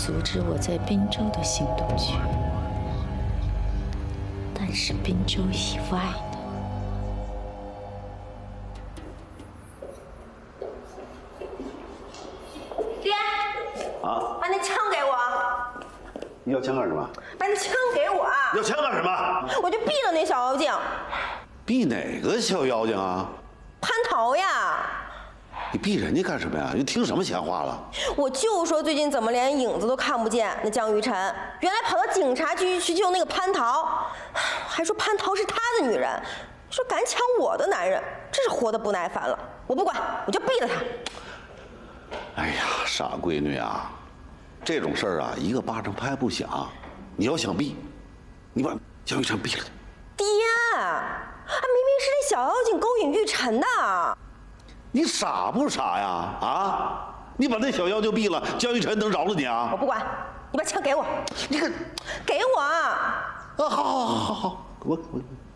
阻止我在滨州的行动权，但是滨州以外呢？ 爹， 啊， 把那枪给我！ 你要枪干什么？ 把那枪给我！ 要枪干什么？ 我就毙了那小妖精。 避哪个小妖精啊？ 蟠桃呀！ 你避人家干什么呀？你听什么闲话了？ 我就说最近怎么连影子都看不见？那江玉晨原来跑到警察局去救那个蟠桃，还说蟠桃是他的女人，说敢抢我的男人，真是活得不耐烦了。我不管，我就毙了他。 哎呀，傻闺女啊，这种事儿啊，一个巴掌拍不响。你要想避，你把江玉晨毙了他。 爹，明明是那小妖精勾引玉晨的。 你傻不傻呀？啊！你把那小妖精毙了，江玉晨能饶了你啊？ 我不管，你把枪给我。 你可给我啊！ 好，我